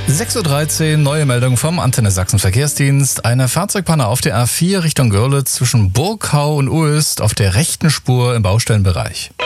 6:13 Uhr, neue Meldung vom Antenne Sachsen Verkehrsdienst. Eine Fahrzeugpanne auf der A4 Richtung Görlitz zwischen Burgkau und Uelst auf der rechten Spur im Baustellenbereich.